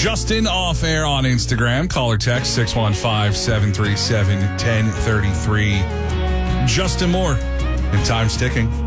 Justin off air on Instagram. Call or text 615-737-1033. Justin Moore. And time's ticking.